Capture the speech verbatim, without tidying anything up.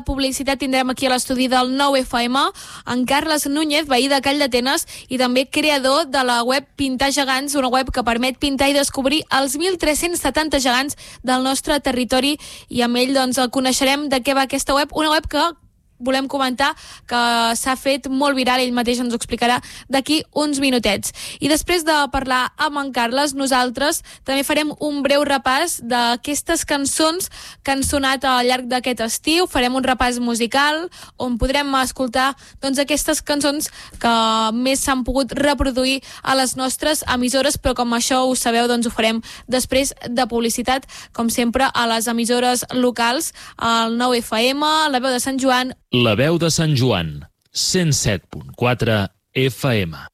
Publicitat tindrem aquí a l'estudi del nou F M en Carles Núñez, veí de Call d'Atenes i també creador de la web Pintar Gegants, una web que permet pintar i descobrir els mil tres-cents setanta gegants del nostre territori, i amb ell doncs el coneixerem de què va aquesta web, una web que volem comentar que s'ha fet molt viral, ell mateix ens ho explicarà d'aquí uns minutets. I després de parlar amb en Carles, nosaltres també farem un breu repàs d'aquestes cançons que han sonat al llarg d'aquest estiu. Farem un repàs musical on podrem escoltar doncs, aquestes cançons que més s'han pogut reproduir a les nostres emissores, però com això ho sabeu, doncs ho farem després de publicitat, com sempre a les emissores locals, al nou F M, la Veu de Sant Joan. La Veu de Sant Joan, cent set punt quatre F M.